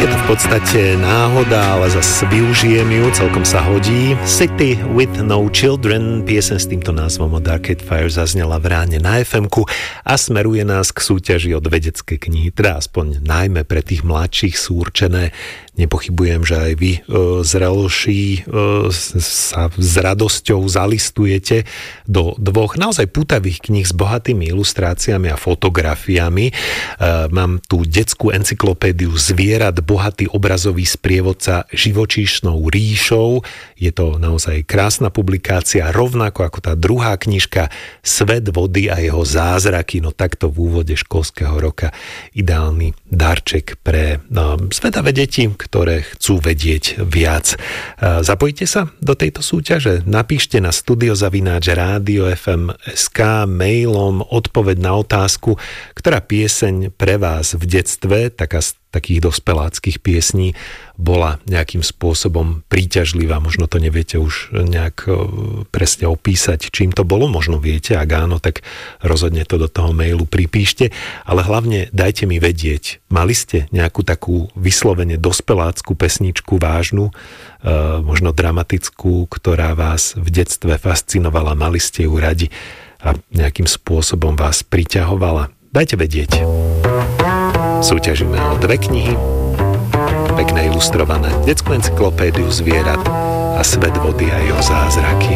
Je to v podstate náhoda, ale zase využijem ju, celkom sa hodí. City with no children, piesen s týmto názvom od Arcade Fire zaznela v ráne na FM-ku a smeruje nás k súťaži od vedeckej knihy, teda aspoň najmä pre tých mladších sú určené. Nepochybujem, že aj vy zrelší sa s radosťou zalistujete do dvoch naozaj pútavých kníh s bohatými ilustráciami a fotografiami. Mám tu detskú encyklopédiu zvierat, bohatý obrazový sprievodca živočíšnou ríšou. Je to naozaj krásna publikácia, rovnako ako tá druhá knižka Svet vody a jeho zázraky. No takto v úvode školského roka ideálny darček pre svedavé deti, ktoré chcú vedieť viac. Zapojte sa do tejto súťaže, napíšte na studio@radio.fm.sk mailom odpoveď na otázku, ktorá pieseň pre vás v detstve, taká z takých dospeláckých piesní, bola nejakým spôsobom príťažlivá. Možno to neviete už nejak presne opísať, čím to bolo. Možno viete, ak áno, tak rozhodne to do toho mailu pripíšte. Ale hlavne dajte mi vedieť, mali ste nejakú takú vyslovene dospeláckú pesničku vážnu, možno dramatickú, ktorá vás v detstve fascinovala, mali ste ju radi a nejakým spôsobom vás priťahovala? Dajte vedieť. Súťažíme o 2 knihy, pekné ilustrované detskú encyklopédiu zvierat a Svet vody a jeho zázraky.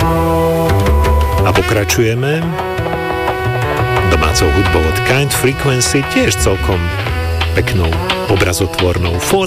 A pokračujeme domácou hudbou od Kind Frequency, tiež celkom peknou obrazotvornou